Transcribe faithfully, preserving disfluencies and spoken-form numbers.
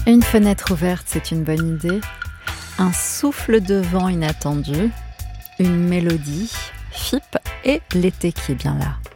Une fenêtre ouverte, c'est une bonne idée. Un souffle de vent inattendu, une mélodie, F I P et l'été qui est bien là.